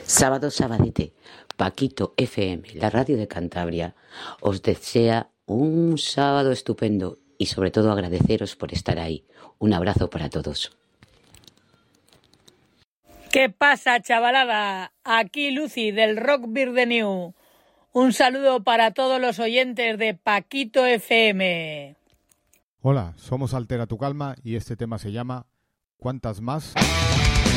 Sábado, sabadete, Paquito FM, la radio de Cantabria, os desea un sábado estupendo y sobre todo agradeceros por estar ahí. Un abrazo para todos. ¿Qué pasa, chavalada? Aquí Lucy del Rock Beer de New. Un saludo para todos los oyentes de Paquito FM. Hola, somos Altera tu Calma y este tema se llama ¿Cuántas más?